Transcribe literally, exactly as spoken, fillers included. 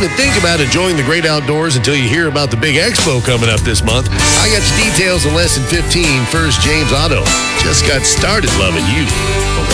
even think about enjoying the great outdoors until you hear about the big expo coming up this month. I got your details in less than fifteen. First, James Auto just got started loving you.